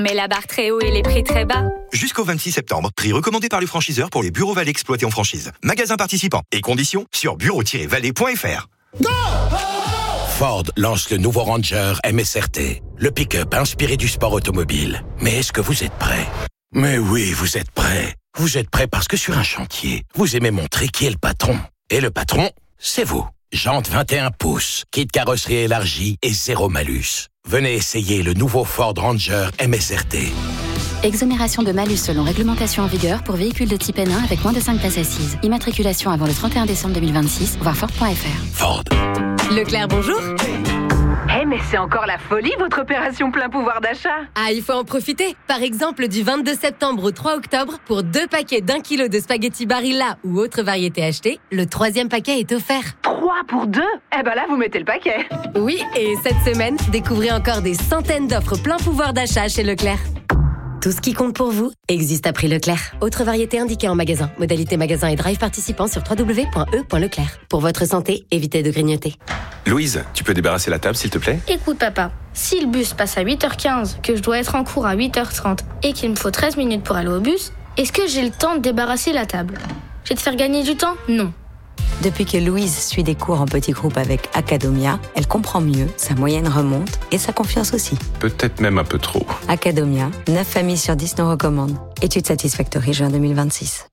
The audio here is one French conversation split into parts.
Mais la barre très haut et les prix très bas. Jusqu'au 26 septembre, prix recommandé par les franchiseurs pour les bureaux Vallée exploités en franchise. Magasins participants et conditions sur bureau-vallée.fr. Ford lance le nouveau Ranger MSRT, le pick-up inspiré du sport automobile. Mais est-ce que vous êtes prêts ? Mais oui, vous êtes prêts. Vous êtes prêts parce que sur un chantier, vous aimez montrer qui est le patron. Et le patron, c'est vous. Jantes 21 pouces, kit carrosserie élargie et zéro malus. Venez essayer le nouveau Ford Ranger MSRT. Exonération de malus selon réglementation en vigueur pour véhicules de type N1 avec moins de 5 places assises. Immatriculation avant le 31 décembre 2026, voir Ford.fr. Ford. Leclerc, bonjour. Mais c'est encore la folie, votre opération plein pouvoir d'achat. Ah, il faut en profiter. Par exemple, du 22 septembre au 3 octobre, pour 2 paquets d'1 kilo de spaghettis Barilla ou autre variété achetée, le 3e paquet est offert. 3 pour 2 ? Eh ben là, vous mettez le paquet. Oui, et cette semaine, découvrez encore des centaines d'offres plein pouvoir d'achat chez Leclerc. Tout ce qui compte pour vous existe à prix Leclerc. Autre variété indiquée en magasin. Modalité magasin et drive participant sur www.e.leclerc. Pour votre santé, évitez de grignoter. Louise, tu peux débarrasser la table, s'il te plaît ? Écoute, papa, si le bus passe à 8h15, que je dois être en cours à 8h30 et qu'il me faut 13 minutes pour aller au bus, est-ce que j'ai le temps de débarrasser la table ? Je vais te faire gagner du temps ? Non. Depuis que Louise suit des cours en petits groupes avec Academia, elle comprend mieux, sa moyenne remonte et sa confiance aussi. Peut-être même un peu trop. Academia, 9 familles sur 10 nous recommandent. Étude Satisfactory, juin 2026.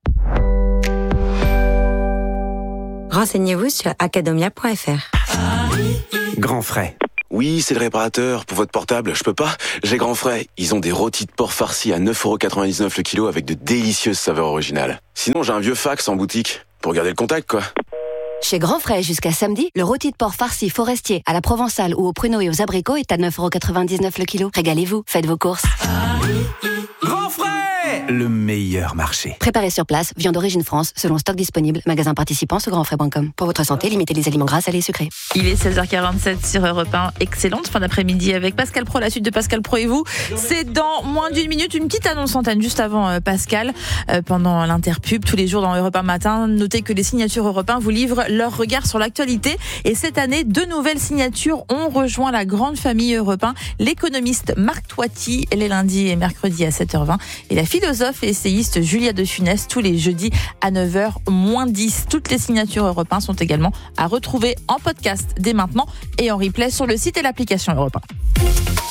Renseignez-vous sur academia.fr. Grand Frais. Oui, c'est le réparateur. Pour votre portable, je peux pas. J'ai Grand Frais. Ils ont des rôtis de porc farcis à 9,99€ le kilo avec de délicieuses saveurs originales. Sinon, j'ai un vieux fax en boutique. Pour garder le contact, quoi. Chez Grand Frais, jusqu'à samedi, le rôti de porc farci forestier à la provençale ou aux pruneaux et aux abricots est à 9,99€ le kilo. Régalez-vous, faites vos courses. Grand Frais, le meilleur marché. Préparé sur place, viande d'origine France, selon stock disponible. Magasin participant sur grandfrais.com. Pour votre santé, limitez les aliments gras, salés et sucrés. Il est 16h47 sur Europe 1. Excellente fin d'après-midi avec Pascal Pro. La suite de Pascal Pro et vous, c'est dans moins d'une minute. Une petite annonce antenne juste avant Pascal. Pendant l'interpub, tous les jours dans Europe 1 matin, notez que les signatures Europe 1 vous livrent leur regard sur l'actualité. Et cette année, 2 nouvelles signatures ont rejoint la grande famille Europe 1. L'économiste Marc Toiti, les lundis et mercredis à 7h20. Et la philosophe et essayiste Julia de Funès, tous les jeudis à 9h-10. Toutes les signatures Europe 1 sont également à retrouver en podcast dès maintenant et en replay sur le site et l'application Europe 1.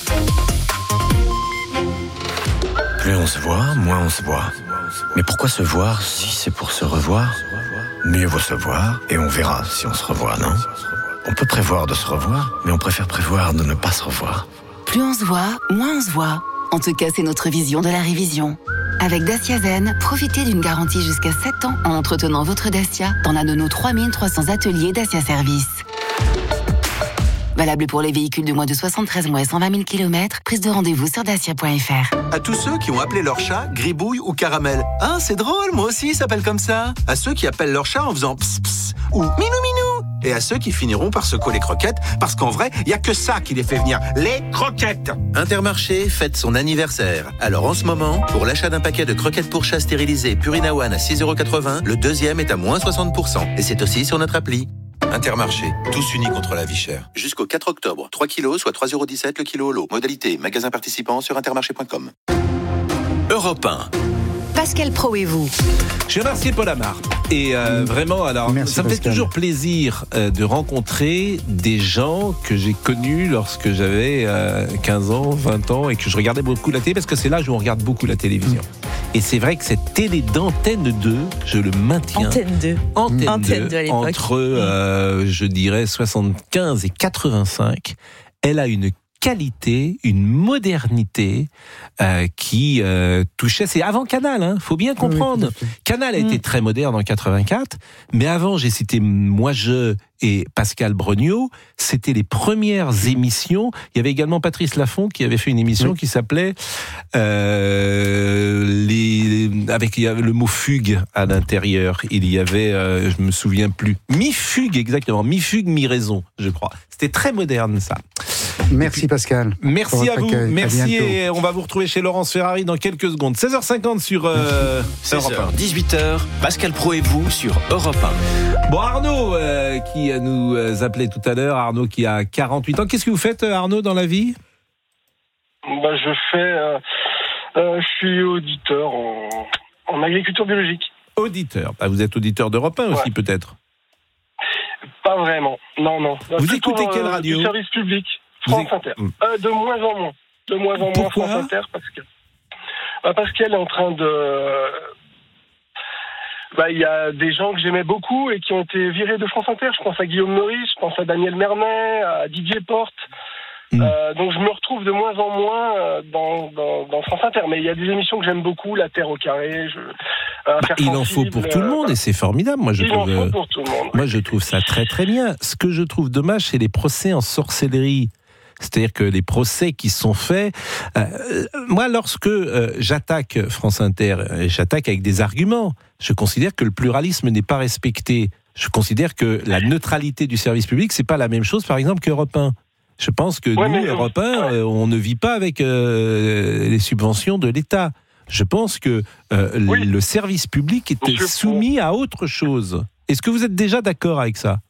Plus on se voit, moins on se voit. Mais pourquoi se voir si c'est pour se revoir ? Mieux vaut se voir et on verra si on se revoit, non ? On peut prévoir de se revoir, mais on préfère prévoir de ne pas se revoir. Plus on se voit, moins on se voit. En tout cas, c'est notre vision de la révision. Avec Dacia Zen, profitez d'une garantie jusqu'à 7 ans en entretenant votre Dacia dans l'un de nos 3300 ateliers Dacia Service. Valable pour les véhicules de moins de 73 mois et 120 000 km. Prise de rendez-vous sur dacia.fr. À tous ceux qui ont appelé leur chat Gribouille ou Caramel. Hein, c'est drôle, moi aussi, il s'appelle comme ça. À ceux qui appellent leur chat en faisant ps ps ou minou minou. Et à ceux qui finiront par se coller croquettes, parce qu'en vrai, il n'y a que ça qui les fait venir, les croquettes. Intermarché fête son anniversaire. Alors en ce moment, pour l'achat d'un paquet de croquettes pour chat stérilisées Purina One à 6,80€, le deuxième est à moins 60%. Et c'est aussi sur notre appli. Intermarché, tous unis contre la vie chère. Jusqu'au 4 octobre, 3 kilos, soit 3,17€ le kilo au lot. Modalité, magasin participant sur intermarché.com. Europe 1. Pascal Pro et vous. Je remercie Paul Amar. Et vraiment, alors, Merci, ça me fait Pascal. toujours plaisir de rencontrer des gens que j'ai connus lorsque j'avais 15 ans, 20 ans et que je regardais beaucoup la télé, parce que c'est l'âge où on regarde beaucoup la télévision. Et c'est vrai que cette télé d'Antenne 2, je le maintiens. Antenne 2. Antenne 2 à l'époque. Entre, je dirais, 75 et 85, elle a une qualité, une modernité qui touchait. C'est avant Canal, hein, faut bien comprendre. Oui, Canal a été très moderne en 84, mais avant, j'ai cité Moi Je et Pascal Brognaud, c'était les premières émissions. Il y avait également Patrice Laffont qui avait fait une émission qui s'appelait avec il y avait le mot fugue à l'intérieur. Il y avait, je me souviens plus, mi-fugue exactement, mi-fugue, mi-raison, je crois. C'était très moderne ça. Merci Pascal. Merci à vous. Accueil. Merci et on va vous retrouver chez Laurence Ferrari dans quelques secondes. 16h50 sur Europe 16h, 18h, Pascal Pro et vous sur Europe 1. Bon, Arnaud qui nous appelait tout à l'heure, Arnaud qui a 48 ans. Qu'est-ce que vous faites, Arnaud, dans la vie ? Je suis auditeur en agriculture biologique. Auditeur. Vous êtes auditeur d'Europe 1 aussi, peut-être? Pas vraiment. Non. Vous écoutez quelle radio? Du service public. France Inter. De moins en moins. Pourquoi? France Inter, parce qu'elle est en train de... Il y a des gens que j'aimais beaucoup et qui ont été virés de France Inter. Je pense à Guillaume Meurice, je pense à Daniel Mermet, à Didier Porte. Donc je me retrouve de moins en moins dans France Inter. Mais il y a des émissions que j'aime beaucoup, La Terre au carré. Il en faut pour tout le monde et c'est formidable. Moi, il en faut pour tout le monde. Moi, je trouve ça très très bien. Ce que je trouve dommage, c'est les procès en sorcellerie. C'est-à-dire que les procès qui sont faits... moi, lorsque j'attaque France Inter, j'attaque avec des arguments. Je considère que le pluralisme n'est pas respecté. Je considère que la neutralité du service public, c'est pas la même chose, par exemple, qu'Europe 1. Je pense que nous, Europe 1, on ne vit pas avec les subventions de l'État. Je pense que le service public est soumis à autre chose. Est-ce que vous êtes déjà d'accord avec ça?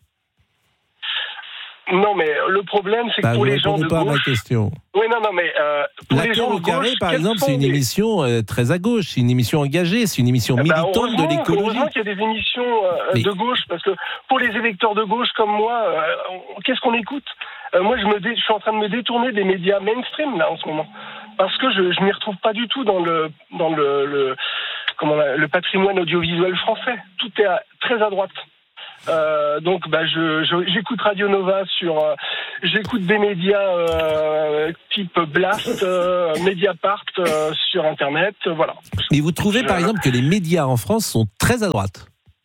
Non, mais le problème, c'est que pour les gens de gauche... Vous ne répondez pas à ma question. Oui, non, mais pour les gens de gauche... La Terre au carré, par exemple, c'est une émission très à gauche, c'est une émission engagée, c'est une émission militante de l'écologie. Heureusement qu'il y a des émissions de gauche, parce que pour les électeurs de gauche comme moi, qu'est-ce qu'on écoute? Moi, je suis en train de me détourner des médias mainstream, là, en ce moment. Parce que je m'y retrouve pas du tout dans le patrimoine audiovisuel français. Tout est très à droite. Donc j'écoute Radio Nova j'écoute des médias type Blast, Mediapart sur Internet, voilà. Mais vous trouvez par exemple que les médias en France sont très à droite?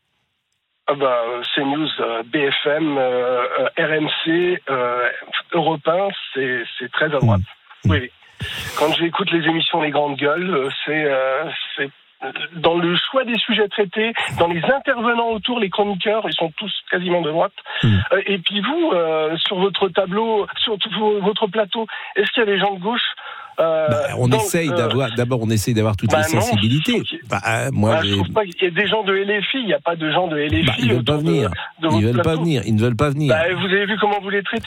CNews, BFM, RMC, Europe 1, c'est très à droite. Oui. Quand j'écoute les émissions Les Grandes Gueules, c'est dans le choix des sujets traités, dans les intervenants autour, les chroniqueurs, ils sont tous quasiment de droite. Et puis vous, sur votre tableau, sur votre plateau, est-ce qu'il y a des gens de gauche? On essaye d'avoir toutes les sensibilités. Je trouve pas qu'il y a des gens de LFI, il n'y a pas de gens de LFI. Ils ne veulent pas venir. Ils ne veulent pas venir. Vous avez vu comment vous les traitez?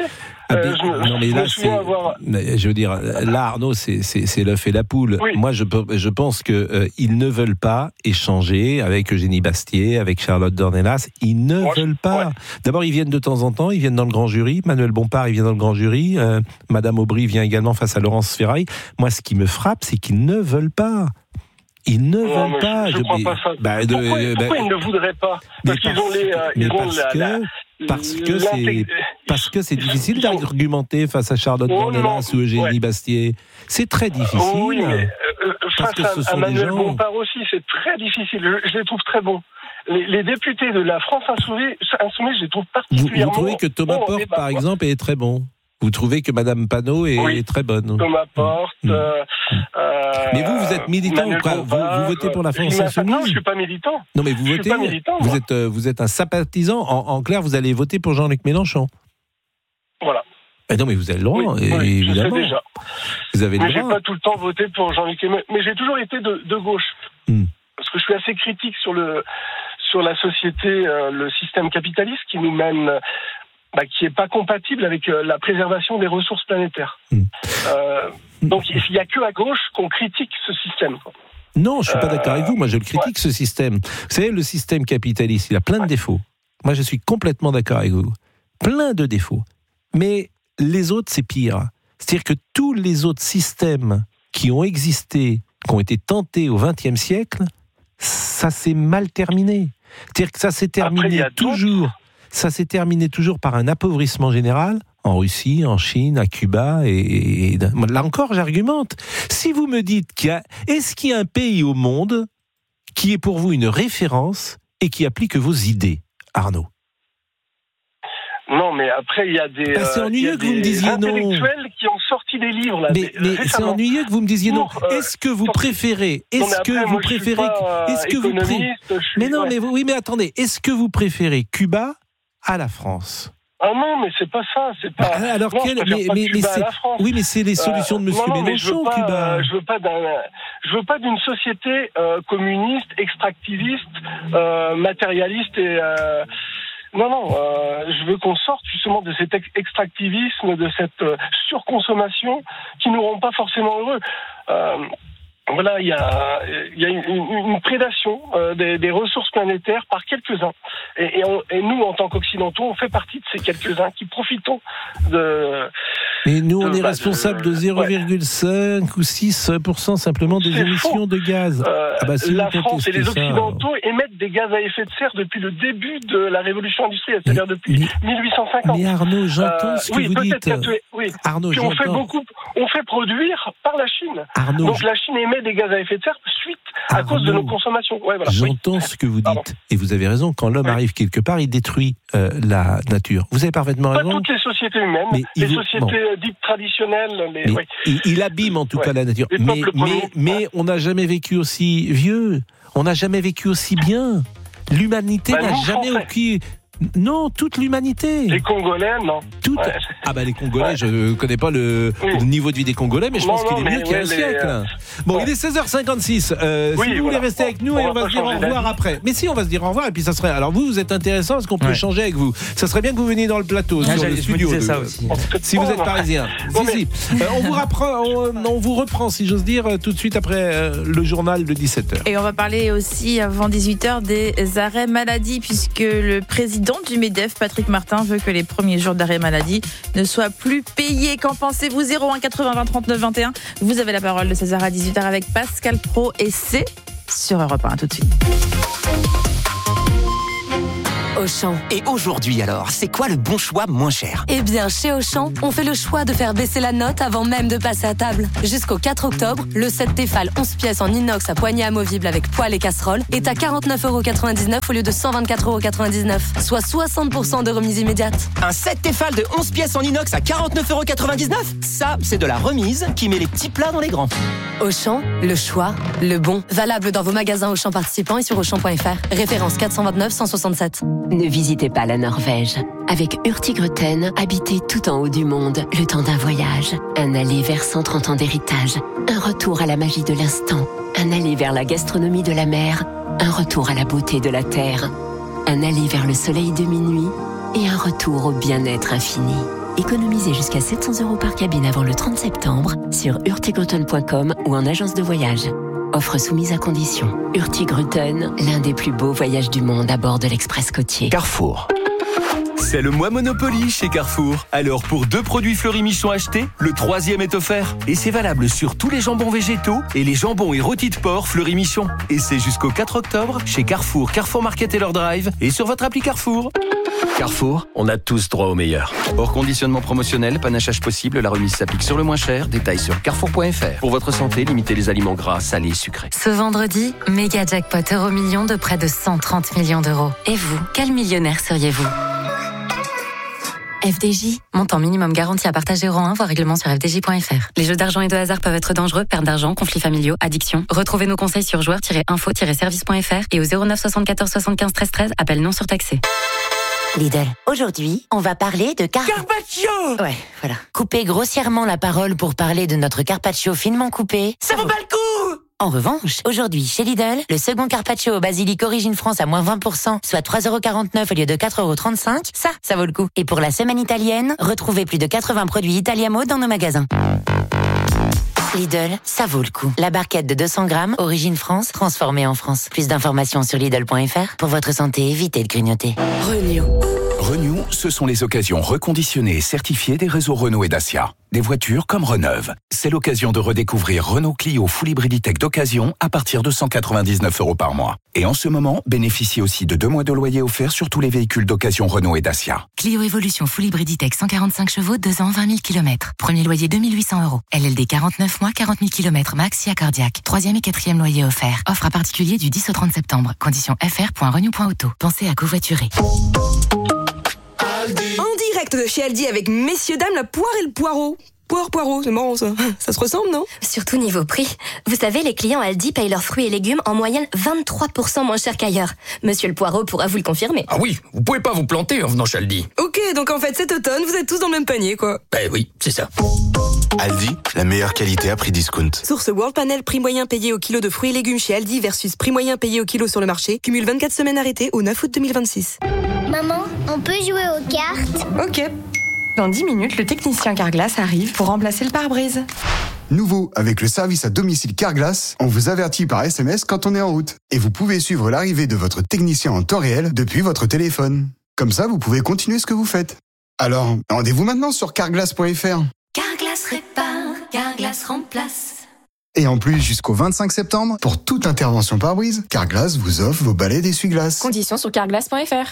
Je veux dire, là, Arnaud, c'est l'œuf et la poule. Oui. Moi, je pense que ils ne veulent pas échanger avec Eugénie Bastier, avec Charlotte Dornelas. Ils ne veulent pas. Ouais. D'abord, ils viennent de temps en temps. Ils viennent dans le grand jury. Manuel Bompard, il vient dans le grand jury. Madame Aubry vient également face à Laurence Ferraille. Moi, ce qui me frappe, c'est qu'ils ne veulent pas. Ils ne veulent pas. Je crois pas ça. Pourquoi ils ne voudraient pas? Parce que c'est difficile d'argumenter face à Charlotte Dornelas ou Eugénie Bastier. C'est très difficile. Oui, mais face à Manuel Bompard aussi, c'est très difficile. Je les trouve très bons. Les députés de la France Insoumise, je les trouve particulièrement... Vous trouvez que Thomas Porte, par exemple, est très bon? Vous trouvez que Madame Panot est très bonne? Thomas Porte... Mais vous êtes militant ou pas? Vous votez pour la France Insoumise? Non, je ne suis pas militant. Non, mais vous votez... Vous êtes un sympathisant. En clair, vous allez voter pour Jean-Luc Mélenchon. Voilà. Non, mais vous avez le droit, évidemment. Je sais déjà. Vous avez le droit. Mais je n'ai pas tout le temps voté pour Jean-Luc Mélenchon. Mais j'ai toujours été de gauche. Parce que je suis assez critique sur la société, le système capitaliste qui nous mène... qui n'est pas compatible avec la préservation des ressources planétaires. Donc il n'y a que à gauche qu'on critique ce système. Non, je ne suis pas d'accord avec vous. Moi, je le critique, ce système. Vous savez, le système capitaliste, il a plein de défauts. Moi, je suis complètement d'accord avec vous. Plein de défauts. Mais les autres, c'est pire. C'est-à-dire que tous les autres systèmes qui ont existé, qui ont été tentés au XXe siècle, ça s'est mal terminé. C'est-à-dire que ça s'est terminé toujours... Ça s'est terminé toujours par un appauvrissement général, en Russie, en Chine, à Cuba, et là encore, j'argumente. Si vous me dites est-ce qu'il y a un pays au monde qui est pour vous une référence et qui applique vos idées, Arnaud? Non, mais après, il y a des... c'est ennuyeux que vous me disiez non. Intellectuels qui ont sorti des livres, là. Mais c'est ennuyeux que vous me disiez non. Est-ce que vous préférez... Mais attendez, est-ce que vous préférez Cuba à la France? Ah non, mais c'est pas ça, c'est pas... alors non, oui, mais c'est les solutions de Monsieur Mélenchon, Cuba. Je veux pas d'une société communiste, extractiviste, matérialiste et... je veux qu'on sorte justement de cet extractivisme, de cette surconsommation qui nous rend pas forcément heureux. Voilà, il y a une prédation des ressources planétaires par quelques-uns. Et nous, en tant qu'Occidentaux, on fait partie de ces quelques-uns qui profitons de... Mais nous, on est responsable de 0,5 ou 6% simplement des émissions de gaz. La France et les Occidentaux émettent des gaz à effet de serre depuis le début de la révolution industrielle, c'est-à-dire depuis 1850. Mais Arnaud, j'entends ce que vous dites. Arnaud, puis on fait produire par la Chine. Donc la Chine émet des gaz à effet de serre suite à cause de nos consommations. J'entends ce que vous dites. Et vous avez raison, quand l'homme arrive quelque part, il détruit la nature. Vous avez parfaitement raison. Pas toutes les sociétés humaines, les sociétés dites traditionnelles. Il abîme en tout cas la nature. Mais on n'a jamais vécu aussi vieux. On n'a jamais vécu aussi bien. L'humanité n'a jamais vécu... Non, toute l'humanité. Les Congolais, non. Les Congolais, je ne connais pas le niveau de vie des Congolais, mais je pense qu'il est mieux qu'il y a un siècle. Bon, il est 16h56. Si vous voulez rester avec nous, et on va se dire au revoir après. Mais si, on va se dire au revoir, et puis ça serait... Alors vous êtes intéressant, est-ce qu'on peut échanger avec vous? Ça serait bien que vous veniez dans le plateau, sur le studio. Ça aussi. Si vous êtes parisien. On vous reprend, si j'ose dire, tout de suite après le journal de 17h. Et on va parler aussi, avant 18h, des arrêts maladie, puisque le président du MEDEF, Patrick Martin, veut que les premiers jours d'arrêt maladie ne soient plus payés. Qu'en pensez-vous? 01 80 20 39 21. Vous avez la parole de 16h à 18h avec Pascal Praud et c'est sur Europe 1. Tout de suite. Auchan. Et aujourd'hui alors, c'est quoi le bon choix moins cher? Eh bien, chez Auchan, on fait le choix de faire baisser la note avant même de passer à table. Jusqu'au 4 octobre, le set Tefal 11 pièces en inox à poignée amovible avec poêle et casserole est à 49,99€ au lieu de 124,99€, soit 60% de remise immédiate. Un set Tefal de 11 pièces en inox à 49,99€? Ça, c'est de la remise qui met les petits plats dans les grands. Auchan, le choix, le bon. Valable dans vos magasins Auchan participants et sur Auchan.fr. Référence 429 167. Ne visitez pas la Norvège. Avec Hurtigruten, habitez tout en haut du monde, le temps d'un voyage. Un aller vers 130 ans d'héritage. Un retour à la magie de l'instant. Un aller vers la gastronomie de la mer. Un retour à la beauté de la terre. Un aller vers le soleil de minuit. Et un retour au bien-être infini. Économisez jusqu'à 700€ par cabine avant le 30 septembre sur hurtigruten.com ou en agence de voyage. Offre soumise à condition. Hurtigruten, l'un des plus beaux voyages du monde à bord de l'Express côtier. Carrefour. C'est le mois Monopoly chez Carrefour. Alors pour 2 produits Fleury Michon achetés, le 3e est offert. Et c'est valable sur tous les jambons végétaux et les jambons et rôtis de porc Fleury Michon. Et c'est jusqu'au 4 octobre chez Carrefour, Carrefour Market et leur drive et sur votre appli Carrefour. Carrefour, on a tous droit au meilleur. Hors conditionnement promotionnel, panachage possible, la remise s'applique sur le moins cher. Détails sur carrefour.fr. Pour votre santé, limitez les aliments gras, salés et sucrés. Ce vendredi, méga jackpot Euro-million de près de 130 millions d'euros. Et vous, quel millionnaire seriez-vous? FDJ, montant minimum garanti à partager euro 1, voire règlement sur fdj.fr. Les jeux d'argent et de hasard peuvent être dangereux, perte d'argent, conflits familiaux, addiction. Retrouvez nos conseils sur joueurs-info-service.fr et au 09 74 75 13 13, appel non surtaxé. Lidl, aujourd'hui, on va parler de Carpaccio. Ouais, voilà. Couper grossièrement la parole pour parler de notre carpaccio finement coupé. Ça vaut pas le coup! En revanche, aujourd'hui, chez Lidl, le second carpaccio au basilic Origine France à moins 20%, soit 3,49€ au lieu de 4,35€, ça vaut le coup. Et pour la semaine italienne, retrouvez plus de 80 produits Italiamo dans nos magasins. Lidl, ça vaut le coup. La barquette de 200 grammes, Origine France, transformée en France. Plus d'informations sur Lidl.fr. Pour votre santé, évitez de grignoter. Renew, ce sont les occasions reconditionnées et certifiées des réseaux Renault et Dacia. Des voitures comme Reneuve. C'est l'occasion de redécouvrir Renault Clio Full Hybrid Tech d'occasion à partir de 199€ par mois. Et en ce moment, bénéficiez aussi de 2 mois de loyer offert sur tous les véhicules d'occasion Renault et Dacia. Clio Evolution Full Hybrid Tech 145 chevaux, 2 ans, 20 000 km. Premier loyer 2 800€. LLD 49 mois, 40 000 km max, si accordiaque. 3e et 4e loyer offert. Offre à particulier du 10 au 30 septembre. Conditions fr.renew.auto. Pensez à covoiturer. En direct de chez Aldi avec messieurs dames la poire et le poireau. Poireau, c'est marrant ça. Ça se ressemble, non? Surtout niveau prix. Vous savez, les clients Aldi payent leurs fruits et légumes en moyenne 23% moins cher qu'ailleurs. Monsieur le Poireau pourra vous le confirmer. Ah oui, vous pouvez pas vous planter en venant chez Aldi. Ok, donc en fait cet automne, vous êtes tous dans le même panier, quoi. Ben oui, c'est ça. Aldi, la meilleure qualité à prix discount. Source World Panel, prix moyen payé au kilo de fruits et légumes chez Aldi versus prix moyen payé au kilo sur le marché. Cumule 24 semaines arrêtées au 9 août 2026. Maman, On peut jouer aux cartes? Ok. Dans 10 minutes, le technicien Carglass arrive pour remplacer le pare-brise. Nouveau, avec le service à domicile Carglass, on vous avertit par SMS quand on est en route. Et vous pouvez suivre l'arrivée de votre technicien en temps réel depuis votre téléphone. Comme ça, vous pouvez continuer ce que vous faites. Alors, rendez-vous maintenant sur carglass.fr. Carglass répare, Carglass remplace. Et en plus, jusqu'au 25 septembre, pour toute intervention pare-brise, Carglass vous offre vos balais d'essuie-glace. Conditions sur carglass.fr.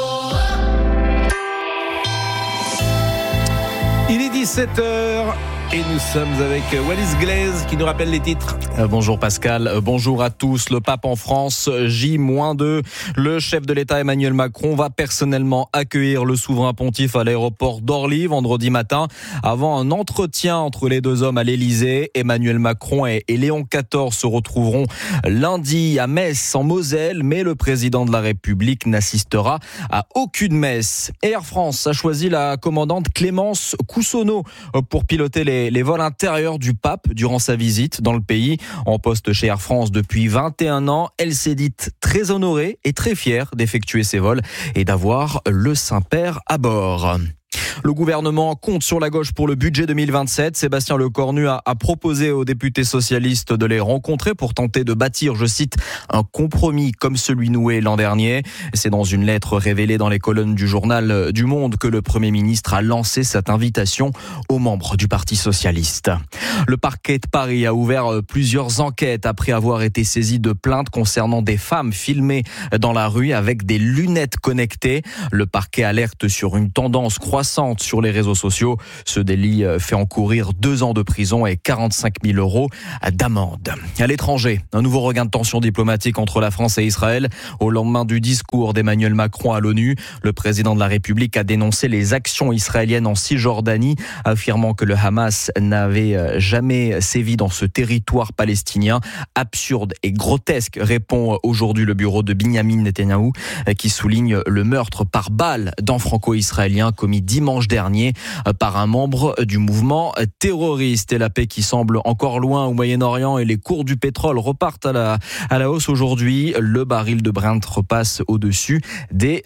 Il est 17h et nous sommes avec Wallis Glaise qui nous rappelle les titres. Bonjour Pascal, bonjour à tous. Le pape en France, J-2. Le chef de l'État Emmanuel Macron va personnellement accueillir le souverain pontife à l'aéroport d'Orly vendredi matin avant un entretien entre les deux hommes à l'Élysée. Emmanuel Macron et Léon XIV se retrouveront lundi à Metz en Moselle, mais le président de la République n'assistera à aucune messe. Air France a choisi la commandante Clémence Coussonneau pour piloter les vols intérieurs du pape durant sa visite dans le pays. En poste chez Air France depuis 21 ans, elle s'est dite très honorée et très fière d'effectuer ces vols et d'avoir le Saint-Père à bord. Le gouvernement compte sur la gauche pour le budget 2027. Sébastien Lecornu a proposé aux députés socialistes de les rencontrer pour tenter de bâtir, je cite, un compromis comme celui noué l'an dernier. C'est dans une lettre révélée dans les colonnes du journal du Monde que le Premier ministre a lancé cette invitation aux membres du Parti socialiste. Le parquet de Paris a ouvert plusieurs enquêtes après avoir été saisi de plaintes concernant des femmes filmées dans la rue avec des lunettes connectées. Le parquet alerte sur une tendance croissante sur les réseaux sociaux. Ce délit fait encourir 2 ans de prison et 45 000 € d'amende. À l'étranger, un nouveau regain de tension diplomatique entre la France et Israël. Au lendemain du discours d'Emmanuel Macron à l'ONU, le président de la République a dénoncé les actions israéliennes en Cisjordanie, affirmant que le Hamas n'avait jamais sévi dans ce territoire palestinien. Absurde et grotesque, répond aujourd'hui le bureau de Binyamin Netanyahou, qui souligne le meurtre par balle d'un franco-israélien commis dimanche dernier par un membre du mouvement terroriste. Et la paix qui semble encore loin au Moyen-Orient et les cours du pétrole repartent à la hausse aujourd'hui. Le baril de Brent repasse au-dessus des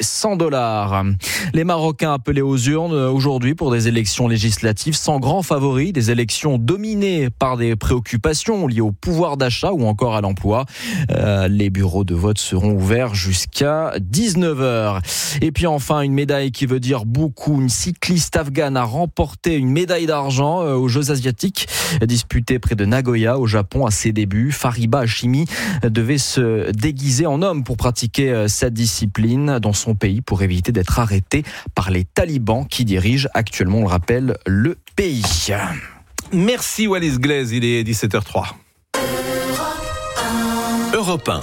$100. Les Marocains appelés aux urnes aujourd'hui pour des élections législatives sans grand favori, des élections dominées par des préoccupations liées au pouvoir d'achat ou encore à l'emploi. Les bureaux de vote seront ouverts jusqu'à 19h. Et puis enfin, une médaille qui veut dire beaucoup. Une cycliste afghane a remporté une médaille d'argent aux Jeux asiatiques disputés près de Nagoya au Japon à ses débuts. Fariba Hashimi devait se déguiser en homme pour pratiquer cette discipline dans son pays pour éviter d'être arrêté par les talibans qui dirigent actuellement, on le rappelle, le pays. Merci Wallis Glaise, il est 17h03. Europe 1.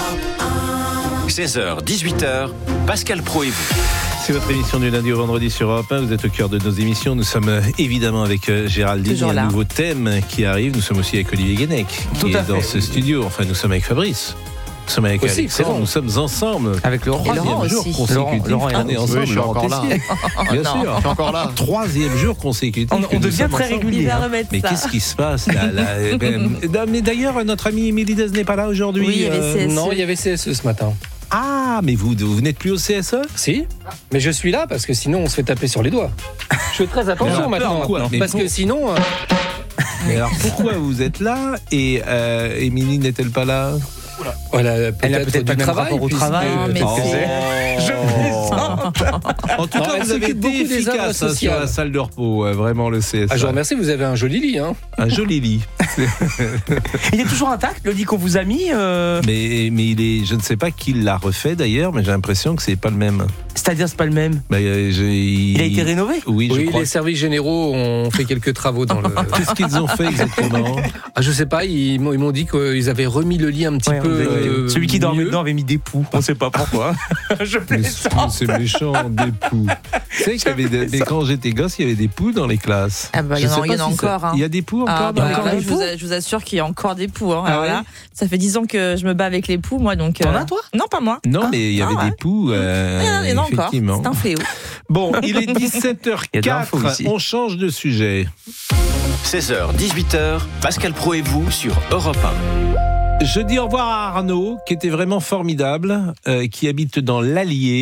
16h, 18h, Pascal Pro et vous. C'est votre émission du lundi au vendredi sur Europe 1. Vous êtes au cœur de nos émissions. Nous sommes évidemment avec Géraldine. Il y a un nouveau thème qui arrive. Nous sommes aussi avec Olivier Guénec qui est dans ce studio. Enfin, nous sommes avec Fabrice. Nous sommes avec aussi, Alexandre, nous sommes ensemble. Avec Laurent. Troisième Laurent jour aussi. consécutif. Laurent on est ensemble. Oui, je suis encore là. Bien sûr. Je suis encore là. 3e jour consécutif. On devient très régulier. Mais qu'est-ce qui se passe là, mais d'ailleurs, notre ami Émilie Dez n'est pas là aujourd'hui. Oui, il y avait CSE. Non, il y avait CSE ce matin. Ah, mais vous n'êtes plus au CSE ? Si, mais je suis là parce que sinon on se fait taper sur les doigts. Je fais très attention maintenant. Parce que sinon... Mais alors pourquoi vous êtes là et Émilie n'est-elle pas là ? Elle a peut-être pas de travail au travail. Je plaisante. En tout cas, vous avez été efficace sur la salle de repos, vraiment le CSA. Ah, je vous remercie, vous avez un joli lit. Hein. Un joli lit. Il est toujours intact, le lit qu'on vous a mis Mais il est, je ne sais pas qui l'a refait d'ailleurs, mais j'ai l'impression que c'est pas le même. C'est-à-dire c'est pas le même Il a été rénové ? Oui, je crois. Les services généraux ont fait quelques travaux dans le... Qu'est-ce qu'ils ont fait exactement ? Je sais pas, ils m'ont dit qu'ils avaient remis le lit un petit peu... Celui qui dormait dedans avait mis des poux, on sait pas pourquoi. Je plaisante. C'est méchant, des poux. Tu sais qu'il y avait mais quand j'étais gosse, il y avait des poux dans les classes. Ah bah, il y en a encore. Il y a des poux encore dans les classes. Je vous assure qu'il y a encore des poux. Hein. Alors là, ça fait 10 ans que je me bats avec les poux, moi. Donc, t'en as toi ? Non, pas moi. Non, mais il y avait des poux. Il y en a encore. C'est un fléau. Bon, il est 17h04. On change de sujet. 16h, 18h, Pascal Pro et vous sur Europe 1. Je dis au revoir à Arnaud, qui était vraiment formidable, qui habite dans l'Allier.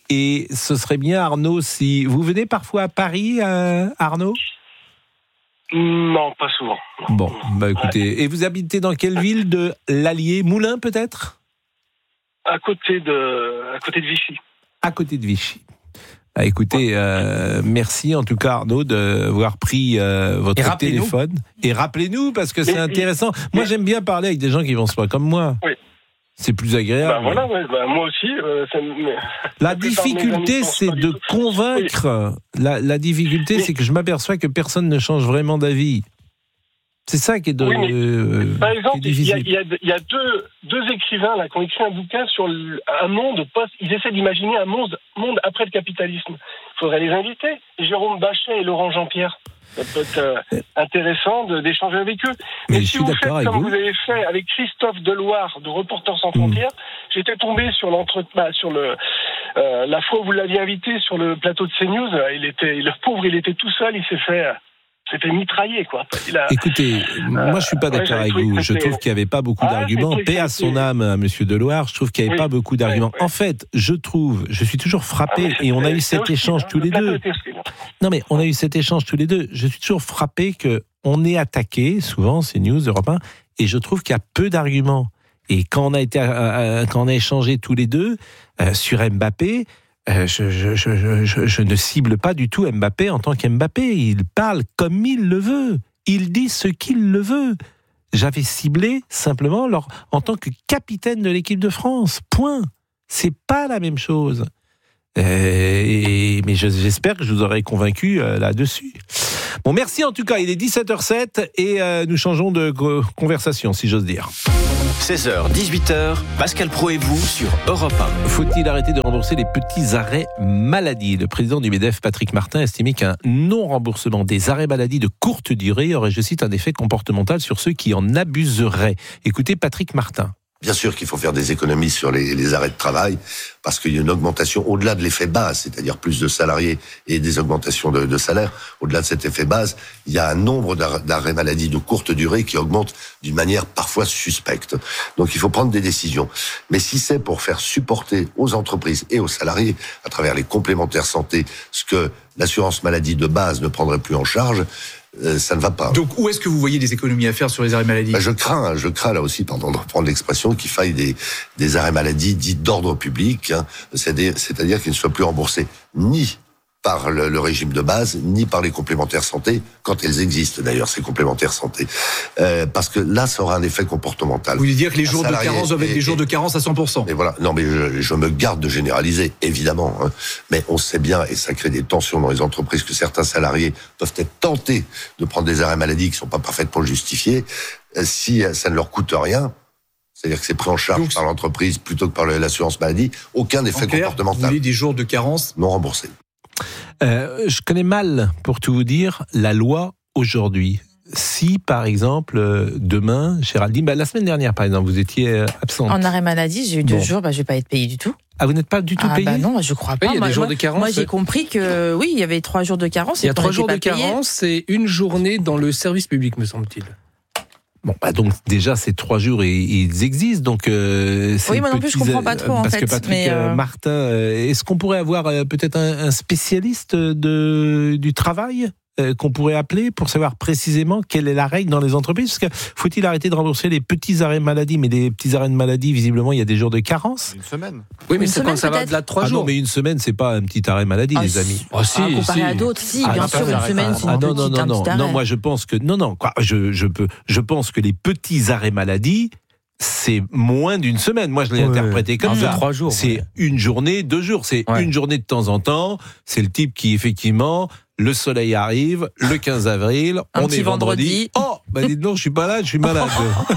Et ce serait bien, Arnaud, si vous venez parfois à Paris, Arnaud ? Non, pas souvent. Bon, bah écoutez, et vous habitez dans quelle ville de l'Allier ? Moulins peut-être ? À côté de Vichy. À côté de Vichy. Ah, écoutez, merci en tout cas Arnaud d'avoir pris votre téléphone. Et rappelez-nous, parce que c'est intéressant. Moi j'aime bien parler avec des gens qui ne pensent pas comme moi. Oui. C'est plus agréable. Moi aussi. La difficulté, c'est de convaincre. La difficulté, c'est que je m'aperçois que personne ne change vraiment d'avis. C'est ça qui est par exemple, il y a deux écrivains là, qui ont écrit un bouquin sur un monde post. Ils essaient d'imaginer un monde après le capitalisme. Il faudrait les inviter. Jérôme Bachet et Laurent Jean-Pierre. Ça peut être intéressant d'échanger avec eux. Mais si vous faites comme vous avez fait avec Christophe Deloire de Reporters sans frontières, j'étais tombé sur la fois où vous l'aviez invité sur le plateau de CNews, le pauvre, il était tout seul, il s'est fait mitrailler, quoi. Écoutez, moi je suis pas d'accord avec vous. Je trouve qu'il n'y avait pas beaucoup d'arguments. Paix à son âme, à Monsieur Deloire. Je trouve qu'il n'y avait pas beaucoup d'arguments. En fait, je suis toujours frappé, et on a eu cet échange tous les deux. Non mais on a eu cet échange tous les deux. Je suis toujours frappé que on est attaqué souvent, c'est News, Europe 1, et je trouve qu'il y a peu d'arguments. Et quand on a échangé tous les deux sur Mbappé. Je ne cible pas du tout Mbappé en tant qu'Mbappé. Il parle comme il le veut. Il dit ce qu'il le veut. J'avais ciblé simplement en tant que capitaine de l'équipe de France. Point. C'est pas la même chose. Mais j'espère que je vous aurai convaincu là-dessus. Bon, merci en tout cas. Il est 17h07 et nous changeons de conversation, si j'ose dire. 16h, 18h, Pascal Praud et vous sur Europe 1. Faut-il arrêter de rembourser les petits arrêts maladie ? Le président du MEDEF, Patrick Martin, estimait qu'un non-remboursement des arrêts maladie de courte durée aurait, je cite, un effet comportemental sur ceux qui en abuseraient. Écoutez Patrick Martin. Bien sûr qu'il faut faire des économies sur les arrêts de travail, parce qu'il y a une augmentation au-delà de l'effet base, c'est-à-dire plus de salariés et des augmentations de salaire. Au-delà de cet effet base, il y a un nombre d'arrêts maladie de courte durée qui augmente d'une manière parfois suspecte. Donc il faut prendre des décisions. Mais si c'est pour faire supporter aux entreprises et aux salariés, à travers les complémentaires santé, ce que l'assurance maladie de base ne prendrait plus en charge, ça ne va pas. Donc où est-ce que vous voyez des économies à faire sur les arrêts maladie ? Je crains là aussi, pardon de reprendre l'expression, qu'il faille des arrêts maladie dits d'ordre public, c'est-à-dire qu'ils ne soient plus remboursés ni par le régime de base, ni par les complémentaires santé, quand elles existent d'ailleurs, ces complémentaires santé. Parce que là, ça aura un effet comportemental. Vous voulez dire que les jours de carence doivent être des jours de carence à 100%. Mais voilà, non mais je me garde de généraliser, évidemment. Mais on sait bien, et ça crée des tensions dans les entreprises, que certains salariés peuvent être tentés de prendre des arrêts maladie qui ne sont pas parfaits pour le justifier, si ça ne leur coûte rien. C'est-à-dire que c'est pris en charge par l'entreprise plutôt que par l'assurance maladie, aucun effet comportemental. Vous voulez des jours de carence non remboursés. Je connais mal, pour tout vous dire, la loi aujourd'hui. Si, par exemple, demain, Géraldine, la semaine dernière, par exemple, vous étiez absente. En arrêt maladie, j'ai eu 2 jours, je vais pas être payée du tout. Ah, vous n'êtes pas du tout payée ? Non, je crois pas. Il y a des jours de carence. Moi, j'ai compris que, oui, il y avait 3 jours de carence. Il y a 3 jours de carence, c'est une journée dans le service public, me semble-t-il. Bon, donc déjà ces 3 jours ils existent, donc oui, moi non plus je comprends pas trop parce que Patrick Martin, est-ce qu'on pourrait avoir peut-être un spécialiste du travail qu'on pourrait appeler pour savoir précisément quelle est la règle dans les entreprises ? Parce que faut-il arrêter de rembourser les petits arrêts de maladie ? Mais les petits arrêts de maladie, visiblement, il y a des jours de carence. Une semaine. Oui, mais c'est quand ça va de là 3 jours. Non, mais une semaine, c'est pas un petit arrêt maladie, les amis. Comparé à d'autres, si, bien sûr, une semaine, c'est un petit arrêt. Non, moi je pense que je pense que les petits arrêts maladie, c'est moins d'une semaine. Moi, je l'ai interprété comme ça. 3 jours. C'est une journée, 2 jours. C'est une journée de temps en temps. C'est le type qui, effectivement, le soleil arrive, le 15 avril, on est vendredi. Oh, dites donc, je suis pas là, je suis malade.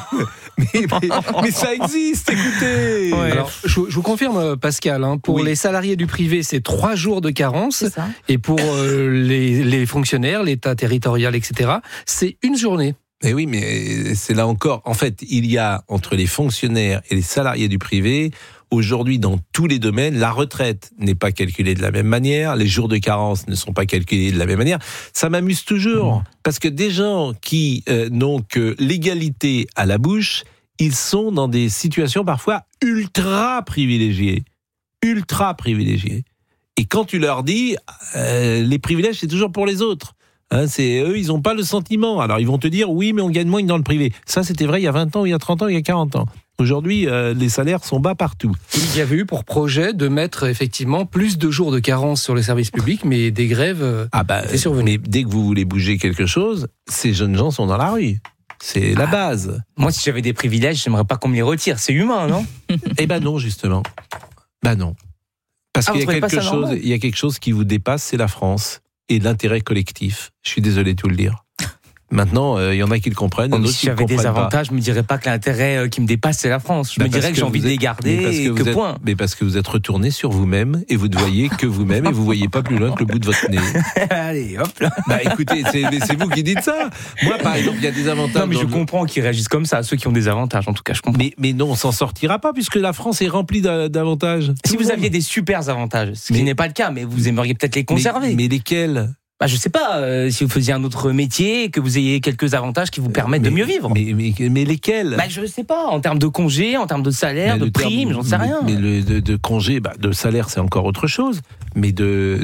mais ça existe, écoutez. Alors, je vous confirme, Pascal, pour les salariés du privé, c'est 3 jours de carence. Et pour les fonctionnaires, l'État territorial, etc., c'est une journée. Mais oui, mais c'est là encore. En fait, il y a entre les fonctionnaires et les salariés du privé, aujourd'hui, dans tous les domaines, la retraite n'est pas calculée de la même manière, les jours de carence ne sont pas calculés de la même manière. Ça m'amuse toujours, parce que des gens qui n'ont que l'égalité à la bouche, ils sont dans des situations parfois ultra privilégiées. Ultra privilégiées. Et quand tu leur dis, les privilèges, c'est toujours pour les autres. Hein, eux, ils n'ont pas le sentiment. Alors, ils vont te dire, oui, mais on gagne moins que dans le privé. Ça, c'était vrai il y a 20 ans, il y a 30 ans, il y a 40 ans. Aujourd'hui, les salaires sont bas partout. Il y avait eu pour projet de mettre effectivement plus de jours de carence sur les services publics, mais des grèves étaient survenues. Mais dès que vous voulez bouger quelque chose, ces jeunes gens sont dans la rue. C'est la base. Moi, si j'avais des privilèges, j'aimerais pas qu'on me les retire. C'est humain, non? Eh ben non, justement. Ben non. Parce qu'il y a quelque chose qui vous dépasse, c'est la France et l'intérêt collectif. Je suis désolé de tout le dire. Maintenant, il y en a qui le comprennent. Si j'avais des avantages, je me dirais pas que l'intérêt qui me dépasse, c'est la France. Je me dirais que j'ai envie de les garder et que point. Mais parce que vous êtes retourné sur vous-même et vous ne voyez que vous-même et vous voyez pas plus loin que le bout de votre nez. Allez, hop là. Bah écoutez, c'est vous qui dites ça. Moi, par exemple, il y a des avantages. Non, mais je comprends qu'ils réagissent comme ça, ceux qui ont des avantages. En tout cas, je comprends. Mais non, on s'en sortira pas puisque la France est remplie d'avantages. Si vous aviez des super avantages, ce qui n'est pas le cas, mais vous aimeriez peut-être les conserver. Mais lesquels? Je sais pas, si vous faisiez un autre métier, que vous ayez quelques avantages qui vous permettent de mieux vivre. Mais lesquels? Je sais pas, en termes de congés, en termes de salaire, de primes, j'en sais rien. Mais de congés, de salaire, c'est encore autre chose. Mais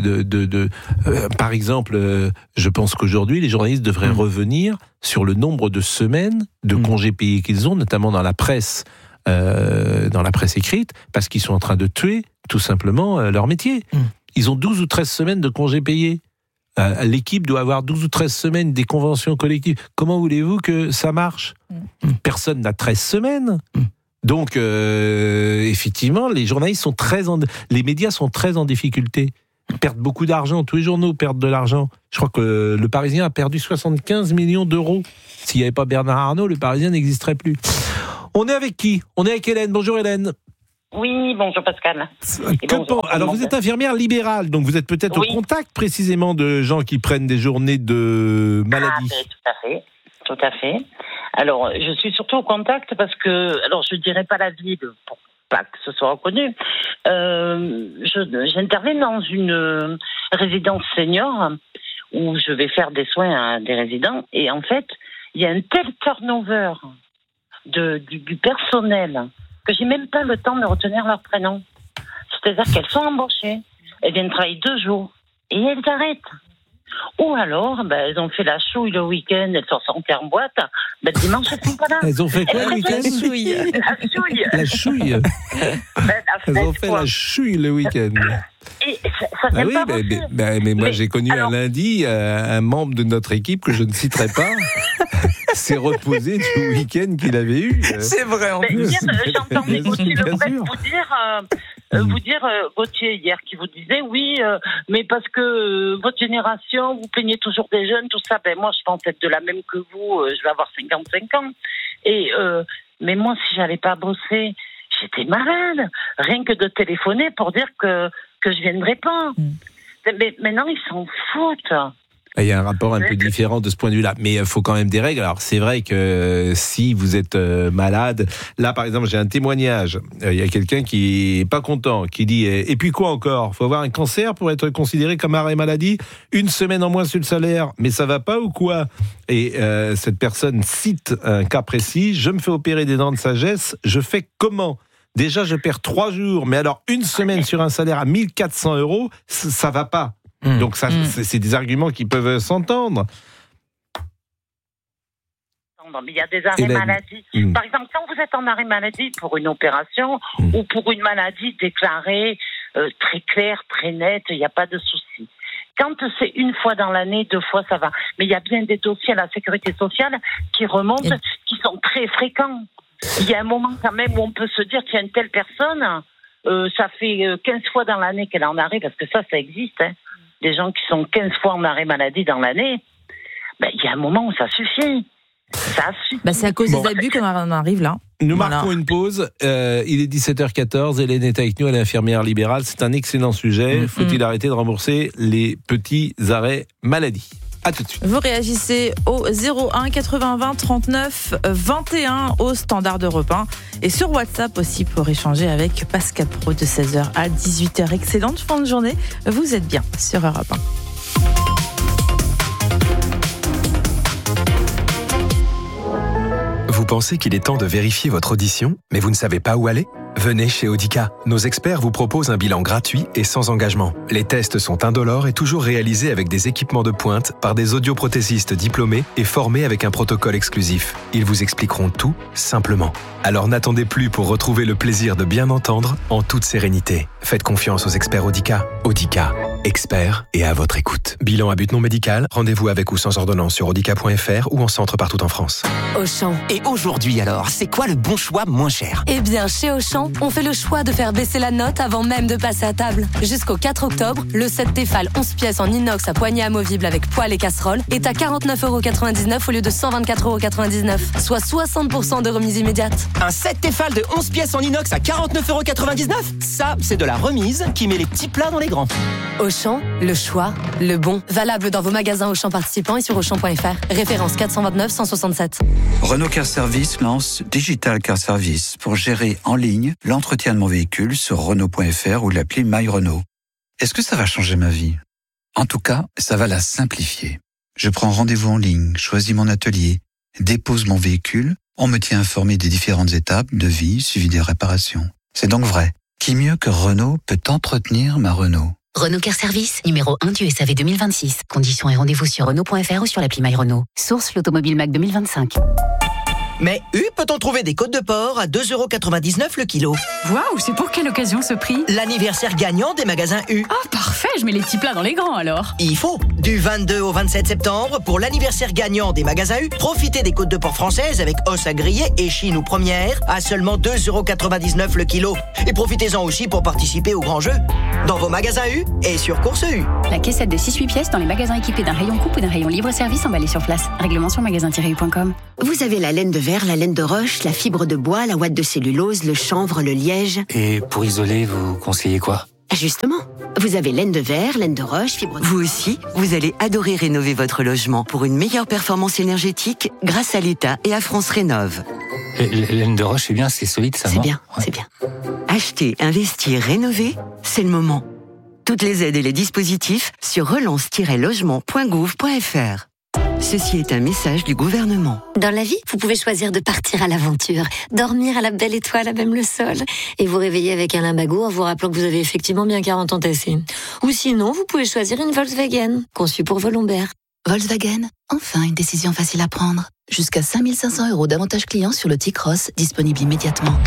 par exemple, je pense qu'aujourd'hui, les journalistes devraient revenir sur le nombre de semaines de congés payés qu'ils ont, notamment dans la presse écrite, parce qu'ils sont en train de tuer, tout simplement, leur métier. Ils ont 12 ou 13 semaines de congés payés. L'équipe doit avoir 12 ou 13 semaines des conventions collectives. Comment voulez-vous que ça marche? Personne n'a 13 semaines. Donc, effectivement, les journalistes les médias sont très en difficulté. Ils perdent beaucoup d'argent. Tous les journaux perdent de l'argent. Je crois que le Parisien a perdu 75 millions d'euros. S'il n'y avait pas Bernard Arnault, le Parisien n'existerait plus. On est avec qui? On est avec Hélène. Bonjour Hélène. Oui, bonjour Pascal. Alors vous êtes infirmière libérale, donc vous êtes peut-être au contact précisément de gens qui prennent des journées de maladie. Tout à fait. Alors je suis surtout au contact parce que, alors je dirais pas la ville pour pas que ce soit reconnu. J'interviens dans une résidence senior où je vais faire des soins à des résidents et en fait il y a un tel turnover du personnel que j'ai même pas le temps de retenir leur prénom. C'est-à-dire qu'elles sont embauchées, elles viennent travailler 2 jours, et elles arrêtent. Ou alors, elles ont fait la chouille le week-end, elles sont sorties en boîte, le dimanche, elles sont pas là. Elles ont fait quoi le week-end? La chouille. Elles ont fait la chouille le week-end. Et ça vient pas mais moi j'ai connu un lundi un membre de notre équipe que je ne citerai pas s'est reposé du week-end qu'il avait eu. C'est vrai en plus. J'entendais Gauthier Lebret vous dire Gauthier hier qui vous disait oui, mais parce que votre génération vous plaignez toujours des jeunes, tout ça. Moi je pense être de la même que vous, je vais avoir 55 ans. Et mais moi si j'allais pas bosser, j'étais malade. Rien que de téléphoner pour dire que je viendrai pas. Mais maintenant, ils s'en foutent. Il y a un rapport un peu différent de ce point de vue-là. Mais il faut quand même des règles. Alors, c'est vrai que si vous êtes malade... Là, par exemple, j'ai un témoignage. Il y a quelqu'un qui est pas content, qui dit « Et puis quoi encore? Faut avoir un cancer pour être considéré comme arrêt maladie? 1 semaine en moins sur le salaire, mais ça va pas ou quoi ?» Et cette personne cite un cas précis. « Je me fais opérer des dents de sagesse. Je fais comment ? Déjà, je perds 3 jours, mais alors 1 semaine sur un salaire à 1 400 €, ça va pas. » Donc ça, c'est des arguments qui peuvent s'entendre. Mais il y a des arrêts maladie. Par exemple, quand vous êtes en arrêt maladie pour une opération ou pour une maladie déclarée très claire, très nette, il n'y a pas de souci. Quand c'est 1 fois dans l'année, 2 fois, ça va. Mais il y a bien des dossiers à la sécurité sociale qui remontent, qui sont très fréquents. Il y a un moment quand même où on peut se dire qu'il y a une telle personne, ça fait 15 fois dans l'année qu'elle est en arrêt, parce que ça existe, hein. Des gens qui sont 15 fois en arrêt maladie dans l'année, il y a un moment où ça suffit. C'est à cause des abus qu'on en arrive là. Nous marquons une pause. Il est 17h14. Hélène est avec nous, elle est infirmière libérale. C'est un excellent sujet. Faut-il arrêter de rembourser les petits arrêts maladie? À tout de suite. Vous réagissez au 01 80 20 39 21 au standard d'Europe 1 et sur WhatsApp aussi pour échanger avec Pascal Praud de 16h à 18h. Excellente fin de journée. Vous êtes bien sur Europe 1. Vous pensez qu'il est temps de vérifier votre audition, mais vous ne savez pas où aller ? Venez chez Audica. Nos experts vous proposent un bilan gratuit et sans engagement. Les tests sont indolores et toujours réalisés avec des équipements de pointe par des audioprothésistes diplômés et formés avec un protocole exclusif. Ils vous expliqueront tout simplement. Alors n'attendez plus pour retrouver le plaisir de bien entendre en toute sérénité. Faites confiance aux experts Audica. Audica, experts et à votre écoute. Bilan à but non médical, rendez-vous avec ou sans ordonnance sur audica.fr ou en centre partout en France. Auchan. Et aujourd'hui alors, c'est quoi le bon choix moins cher ? Eh bien, chez Auchan, on fait le choix de faire baisser la note avant même de passer à table. Jusqu'au 4 octobre, le set Tefal 11 pièces en inox à poignée amovible avec poêle et casserole est à 49,99€ au lieu de 124,99€, soit 60% de remise immédiate. Un set Tefal de 11 pièces en inox à 49,99€. Ça, c'est de la remise qui met les petits plats dans les grands. Auchan, le choix, le bon. Valable dans vos magasins Auchan participants et sur Auchan.fr. Référence 429 167. Renault Car Service lance Digital Car Service pour gérer en ligne l'entretien de mon véhicule sur Renault.fr ou l'appli My Renault. Est-ce que ça va changer ma vie ? En tout cas, ça va la simplifier. Je prends rendez-vous en ligne, choisis mon atelier, dépose mon véhicule, on me tient informé des différentes étapes de vie suivi des réparations. C'est donc vrai. Qui mieux que Renault peut entretenir ma Renault ? Renault Car Service, numéro 1 du SAV 2026. Conditions et rendez-vous sur Renault.fr ou sur l'appli My Renault. Source l'Automobile Mac 2025. Mais peut-on trouver des côtes de porc à 2,99€ le kilo ? Waouh, c'est pour quelle occasion ce prix ? L'anniversaire gagnant des magasins U. Ah, parfait, je mets les petits plats dans les grands alors. Il faut. Du 22 au 27 septembre, pour l'anniversaire gagnant des magasins U, profitez des côtes de porc françaises avec os à griller et chine ou première à seulement 2,99€ le kilo. Et profitez-en aussi pour participer au grand jeu dans vos magasins U et sur Course U. La caissette de 6-8 pièces dans les magasins équipés d'un rayon coupe ou d'un rayon libre-service emballé sur place. Règlement sur magasin-u.com. Vous avez la laine de verre, la laine de roche, la fibre de bois, la ouate de cellulose, le chanvre, le liège. Et pour isoler, vous conseillez quoi ? Justement, vous avez laine de verre, laine de roche, fibre de... Vous aussi, vous allez adorer rénover votre logement pour une meilleure performance énergétique grâce à l'État et à France Rénov'. Laine de roche, c'est bien, c'est solide, ça, c'est non ? bien, ouais. C'est bien. Acheter, investir, rénover, c'est le moment. Toutes les aides et les dispositifs sur relance-logement.gouv.fr. Ceci est un message du gouvernement. Dans la vie, vous pouvez choisir de partir à l'aventure, dormir à la belle étoile à même le sol, et vous réveiller avec un limbago en vous rappelant que vous avez effectivement bien 40 ans tassés. Ou sinon, vous pouvez choisir une Volkswagen, conçue pour vos lombaires. Volkswagen, enfin une décision facile à prendre. Jusqu'à 5 500€ d'avantages clients sur le T-Cross, disponible immédiatement.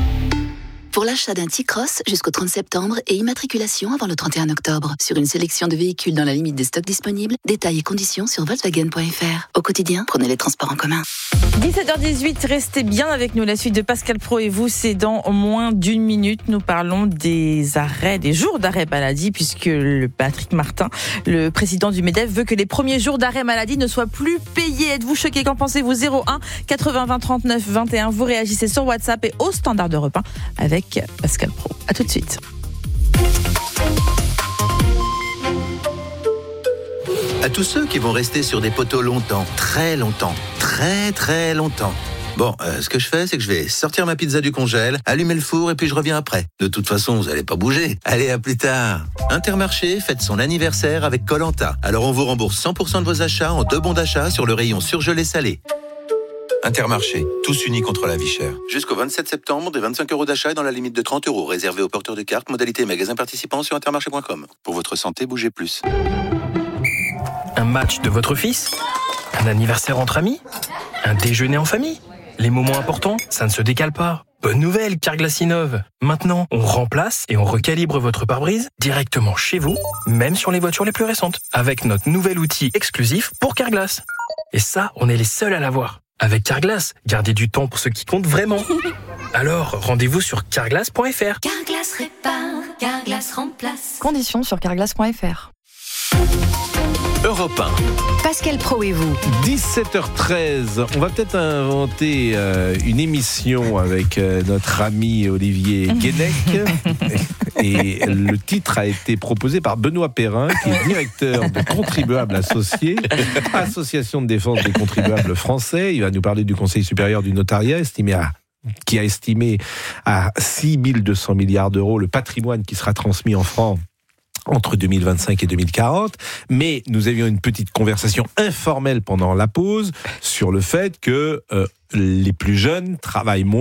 Pour l'achat d'un T-Cross jusqu'au 30 septembre et immatriculation avant le 31 octobre. Sur une sélection de véhicules dans la limite des stocks disponibles, détails et conditions sur Volkswagen.fr. Au quotidien, prenez les transports en commun. 17h18, restez bien avec nous. La suite de Pascal Praud et vous, c'est dans moins d'une minute. Nous parlons des jours d'arrêt maladie, puisque le Patrick Martin, le président du MEDEF, veut que les premiers jours d'arrêt maladie ne soient plus payés. Êtes-vous choqué ? Qu'en pensez-vous ? 01 80 20 39 21. Vous réagissez sur WhatsApp et au standard d'Europe 1 avec Pascal Praud. À tout de suite. À tous ceux qui vont rester sur des poteaux longtemps, très longtemps, très très longtemps. Bon, ce que je fais, c'est que je vais sortir ma pizza du congèle, allumer le four et puis je reviens après. De toute façon, vous allez pas bouger. Allez, à plus tard. Intermarché fête son anniversaire avec Koh-Lanta. Alors on vous rembourse 100% de vos achats en 2 bons d'achat sur le rayon surgelé salé. Intermarché, tous unis contre la vie chère. Jusqu'au 27 septembre, des 25€ d'achat dans la limite de 30€, réservés aux porteurs de cartes, modalité magasin participant sur intermarché.com. Pour votre santé, bougez plus. Un match de votre fils ? Un anniversaire entre amis ? Un déjeuner en famille ? Les moments importants, ça ne se décale pas. Bonne nouvelle, Carglass innove. Maintenant, on remplace et on recalibre votre pare-brise directement chez vous, même sur les voitures les plus récentes, avec notre nouvel outil exclusif pour Carglass. Et ça, on est les seuls à l'avoir. Avec Carglass, gardez du temps pour ce qui compte vraiment. Alors, rendez-vous sur carglass.fr. Carglass répare, Carglass remplace. Conditions sur carglass.fr. Europe 1. Pascal Praud et vous. 17h13. On va peut-être inventer une émission avec notre ami Olivier Guénec. Et le titre a été proposé par Benoît Perrin, qui est directeur de Contribuables Associés, Association de défense des contribuables français. Il va nous parler du Conseil supérieur du notariat, qui a estimé à 6 200 milliards d'euros le patrimoine qui sera transmis en France entre 2025 et 2040, mais nous avions une petite conversation informelle pendant la pause sur le fait que les plus jeunes travaillent moins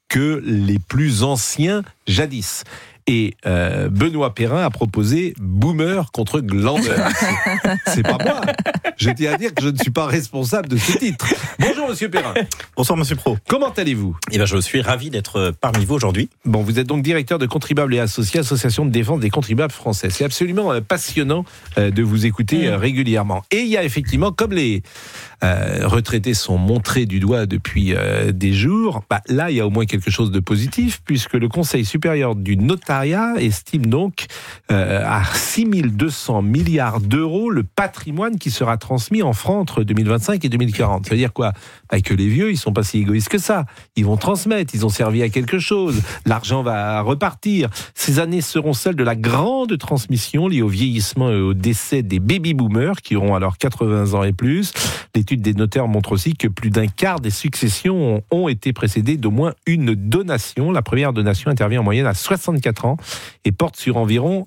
que les plus anciens jadis. Et Benoît Perrin a proposé Boomer contre Glandeur. C'est pas moi. Je tiens à dire que je ne suis pas responsable de ce titre. Bonjour Monsieur Perrin. Bonsoir Monsieur Pro. Comment allez-vous ? Eh bien, je suis ravi d'être parmi vous aujourd'hui. Bon, vous êtes donc directeur de Contribuables et Associés, Association de défense des contribuables français. C'est absolument passionnant de vous écouter régulièrement. Et il y a effectivement, comme les retraités sont montrés du doigt depuis des jours, là il y a au moins quelque chose de positif, puisque le Conseil supérieur du notariat estime donc à 6 200 milliards d'euros le patrimoine qui sera transmis en France entre 2025 et 2040. Ça veut dire quoi ? Que les vieux, ils sont pas si égoïstes que ça. Ils vont transmettre, ils ont servi à quelque chose. L'argent va repartir. Ces années seront celles de la grande transmission liée au vieillissement et au décès des baby-boomers qui auront alors 80 ans et plus. L'étude des notaires montre aussi que plus d'un quart des successions ont été précédées d'au moins une donation. La première donation intervient en moyenne à 64 ans et porte sur environ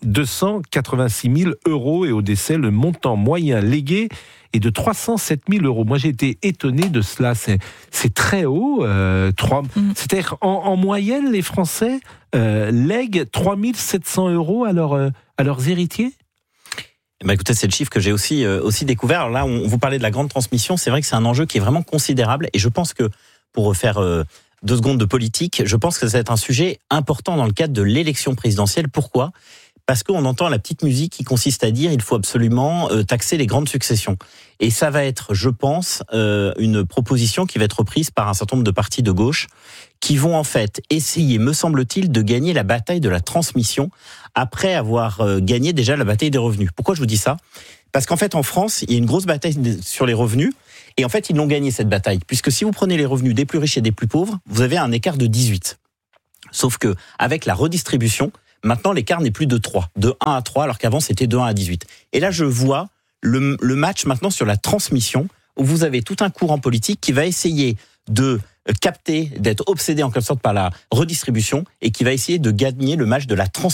286 000 euros. Et au décès, le montant moyen légué est de 307 000 euros. Moi, j'ai été étonné de cela. C'est très haut. C'est-à-dire, en moyenne, les Français lèguent 3 700 euros à leurs héritiers. Écoutez, c'est le chiffre que j'ai aussi découvert. Alors là, on vous parlait de la grande transmission. C'est vrai que c'est un enjeu qui est vraiment considérable. Et je pense que, pour faire 2 secondes de politique, je pense que ça va être un sujet important dans le cadre de l'élection présidentielle. Pourquoi ? Parce qu'on entend la petite musique qui consiste à dire il faut absolument taxer les grandes successions. Et ça va être, je pense, une proposition qui va être reprise par un certain nombre de partis de gauche qui vont en fait essayer, me semble-t-il, de gagner la bataille de la transmission après avoir gagné déjà la bataille des revenus. Pourquoi je vous dis ça ? Parce qu'en fait, en France, il y a une grosse bataille sur les revenus. Et en fait, ils l'ont gagné cette bataille. Puisque si vous prenez les revenus des plus riches et des plus pauvres, vous avez un écart de 18. Sauf que avec la redistribution, maintenant, l'écart n'est plus de 3, de 1 à 3, alors qu'avant, c'était de 1 à 18. Et là, je vois le match maintenant sur la transmission, où vous avez tout un courant politique qui va essayer de capter, d'être obsédé en quelque sorte par la redistribution, et qui va essayer de gagner le match de la transmission.